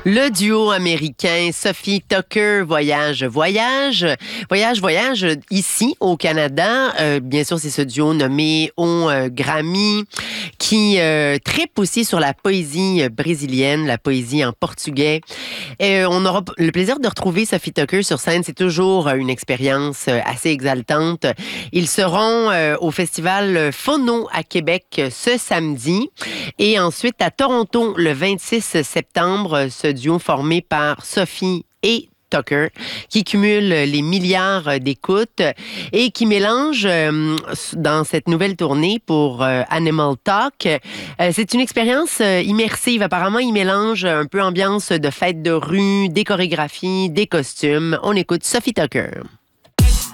Le duo américain Sophie Tucker voyage ici au Canada. Bien sûr, c'est ce duo nommé au Grammy qui tripe aussi sur la poésie brésilienne, la poésie en portugais. On aura le plaisir de retrouver Sophie Tucker sur scène. C'est toujours une expérience assez exaltante. Ils seront au festival Phono à Québec ce samedi et ensuite à Toronto le 26 septembre. Ce duo formé par Sophie et Tucker, qui cumule les milliards d'écoutes et qui mélange dans cette nouvelle tournée pour Animal Talk. C'est une expérience immersive. Apparemment, il mélange un peu ambiance de fête de rue, des chorégraphies, des costumes. On écoute Sophie Tucker.